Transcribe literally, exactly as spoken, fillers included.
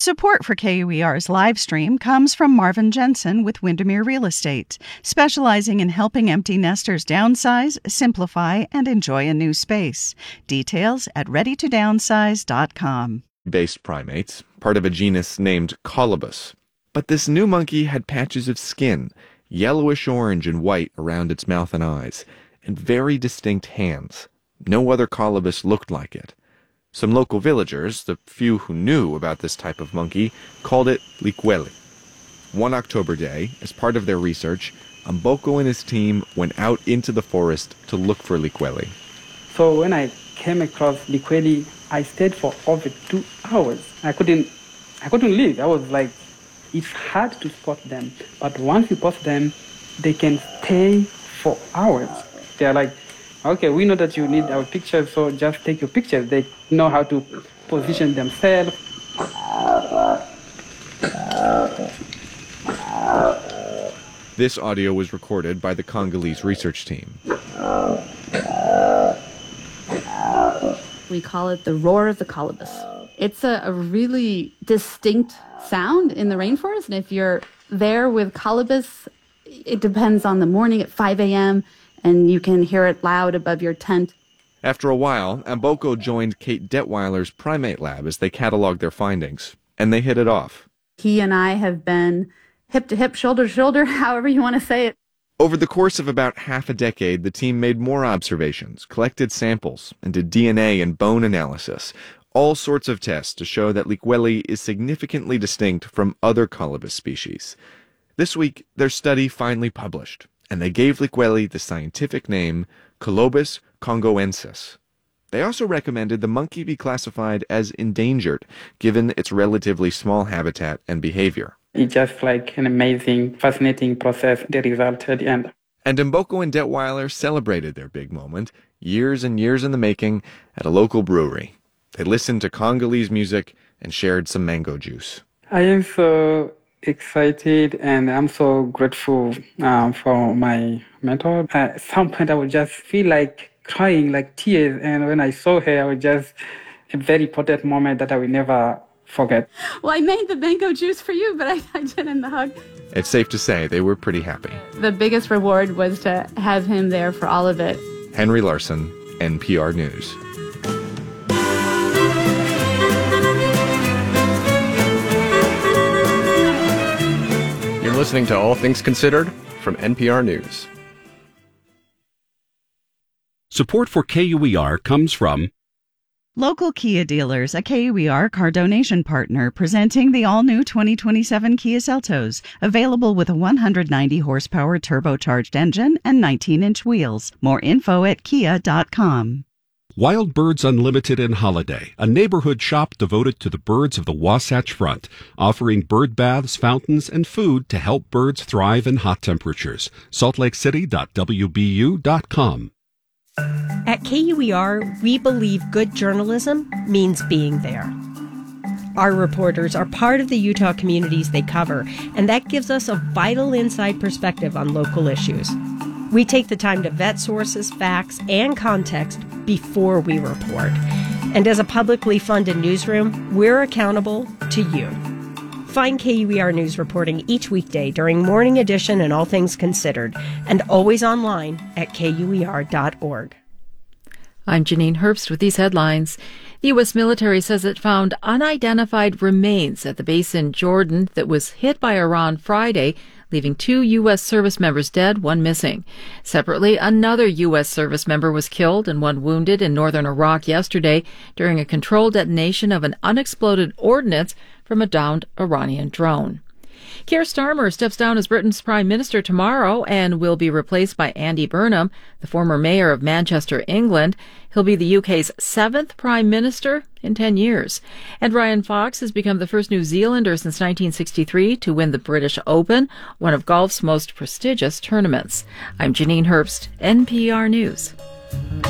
Support for K U E R's live stream comes from Marvin Jensen with Windermere Real Estate, specializing in helping empty nesters downsize, simplify, and enjoy a new space. Details at ready to downsize dot com. Based primates, part of a genus named Colobus. But this new monkey had patches of skin, yellowish orange and white around its mouth and eyes, and very distinct hands. No other Colobus looked like it. Some local villagers, the few who knew about this type of monkey, called it likweli. One October day, as part of their research, Mboko and his team went out into the forest to look for likweli. So when I came across likweli, I stayed for over two hours. I couldn't, I couldn't leave. I was like, it's hard to spot them, but once you spot them, they can stay for hours. They are like, okay, we know that you need our pictures, so just take your pictures. They know how to position themselves. This audio was recorded by the Congolese research team. We call it the roar of the colobus. It's a, a really distinct sound in the rainforest, and if you're there with colobus, it depends on the morning at five a.m., and you can hear it loud above your tent. After a while, Mboko joined Kate Detweiler's primate lab as they cataloged their findings, and they hit it off. He and I have been hip to hip, shoulder to shoulder, however you want to say it. Over the course of about half a decade, the team made more observations, collected samples, and did D N A and bone analysis, all sorts of tests to show that likweli is significantly distinct from other Colobus species. This week, their study finally published, and they gave likweli the scientific name Colobus congoensis. They also recommended the monkey be classified as endangered, given its relatively small habitat and behavior. It's just like an amazing, fascinating process, the result at the end. And Mboko and Detweiler celebrated their big moment, years and years in the making, at a local brewery. They listened to Congolese music and shared some mango juice. I am so excited and I'm so grateful um, for my mentor. At some point I would just feel like crying, like tears, and when I saw her, I was just a very important moment that I will never forget. Well, I made the mango juice for you, but I, I didn't hug. It's safe to say they were pretty happy. The biggest reward was to have him there for all of it. Henry Larson, N P R News. You're listening to All Things Considered from N P R News. Support for K U E R comes from Local Kia dealers, a K U E R car donation partner, presenting the all-new twenty twenty-seven Kia Seltos, available with a one hundred ninety horsepower turbocharged engine and nineteen inch wheels. More info at kia dot com. Wild Birds Unlimited in Holiday, a neighborhood shop devoted to the birds of the Wasatch Front, offering bird baths, fountains, and food to help birds thrive in hot temperatures. salt lake city dot w b u dot com. At K U E R, we believe good journalism means being there. Our reporters are part of the Utah communities they cover, and that gives us a vital inside perspective on local issues. We take the time to vet sources, facts, and context before we report. And as a publicly funded newsroom, we're accountable to you. Find K U E R News reporting each weekday during Morning Edition and All Things Considered, and always online at K U E R dot org. I'm Janine Herbst with these headlines. The U S military says it found unidentified remains at the base in Jordan that was hit by Iran Friday, leaving two U S service members dead, one missing. Separately, another U S service member was killed and one wounded in northern Iraq yesterday during a controlled detonation of an unexploded ordnance from a downed Iranian drone. Keir Starmer steps down as Britain's Prime Minister tomorrow and will be replaced by Andy Burnham, the former mayor of Manchester, England. He'll be the U K's seventh Prime Minister in ten years. And Ryan Fox has become the first New Zealander since nineteen sixty-three to win the British Open, one of golf's most prestigious tournaments. I'm Janine Herbst, N P R News.